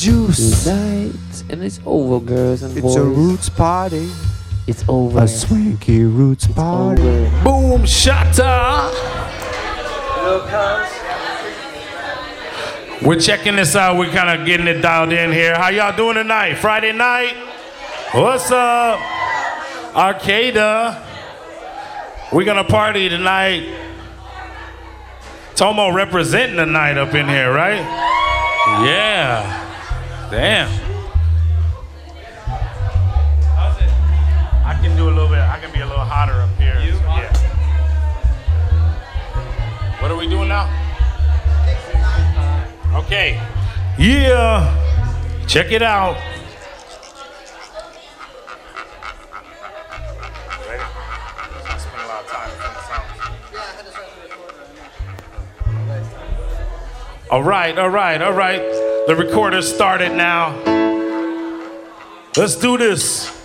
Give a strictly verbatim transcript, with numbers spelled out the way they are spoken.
juice. Tonight, and it's over, girls and It's boys. a roots party. It's over. A swanky roots It's party. over. Boom shatta. We're checking this out. We're kind of getting it dialed in here. How y'all doing tonight? Friday night? What's up? Arcada. We're gonna party tonight. Tomo representing the night up in here, right? Yeah. Damn. How's it? I can do a little bit. I can be a little hotter up here. So, yeah. What are we doing now? Okay. Yeah. Check it out. Ready? I spend a lot of time in the sound. All right, all right, all right. The recorder started now. Let's do this.